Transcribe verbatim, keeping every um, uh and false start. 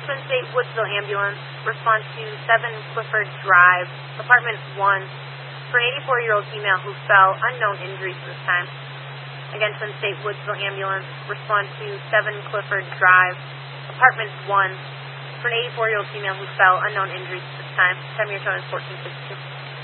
Twin State Woodsville Ambulance, respond to seven Clifford Drive, apartment one, for an eighty-four-year-old female who fell, unknown injuries at this time. Again, Twin State Woodsville Ambulance, respond to seven Clifford Drive, apartment one, for an eighty-four-year-old female who fell, unknown injuries at this time. Time of your tone is fourteen fifty-two.